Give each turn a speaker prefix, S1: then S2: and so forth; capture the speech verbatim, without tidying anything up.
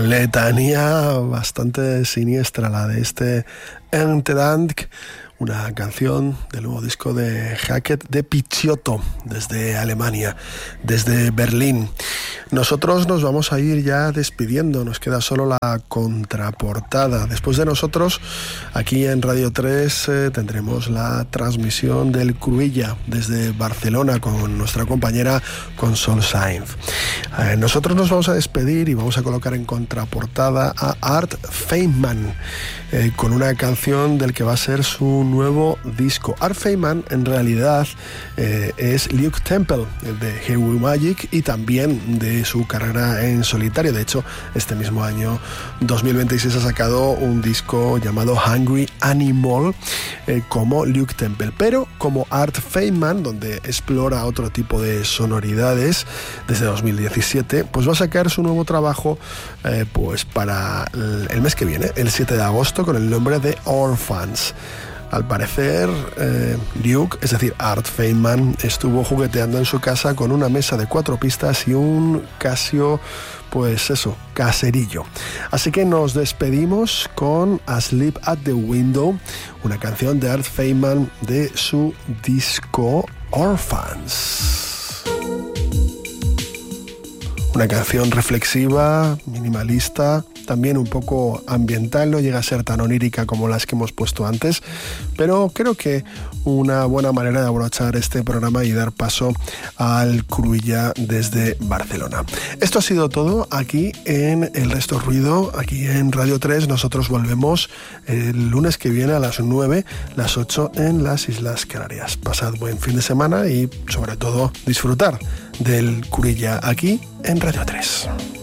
S1: Letanía bastante siniestra la de este Entedank, una canción del nuevo disco de Hackett de Picciotto, desde Alemania, desde Berlín. Nosotros nos vamos a ir ya despidiendo, nos queda solo la contraportada. Después de nosotros, aquí en Radio tres eh, tendremos la transmisión del Cruïlla desde Barcelona con nuestra compañera Consol Sainz. Eh, nosotros nos vamos a despedir y vamos a colocar en contraportada a Art Feynman, eh, con una canción del que va a ser su nuevo disco. Art Feynman en realidad eh, es Luke Temple, el de Heavy Magic, y también de su carrera en solitario. De hecho, este mismo año dos mil veintiséis ha sacado un disco llamado Hungry Animal eh, como Luke Temple, pero como Art Feynman, donde explora otro tipo de sonoridades desde dos mil diecisiete, pues va a sacar su nuevo trabajo eh, pues para el mes que viene, el siete de agosto, con el nombre de Orphans. Al parecer, eh, Luke, es decir, Art Feynman, estuvo jugueteando en su casa con una mesa de cuatro pistas y un Casio, pues eso, caserillo. Así que nos despedimos con Asleep at the Window, una canción de Art Feynman de su disco Orphans. Una canción reflexiva, minimalista, también un poco ambiental, no llega a ser tan onírica como las que hemos puesto antes, pero creo que una buena manera de abrochar este programa y dar paso al Cruïlla desde Barcelona. Esto ha sido todo aquí en El Resto Ruido, aquí en Radio tres. Nosotros volvemos el lunes que viene a las nueve, las ocho en las Islas Canarias. Pasad buen fin de semana y sobre todo disfrutar del Cruïlla aquí en Radio tres.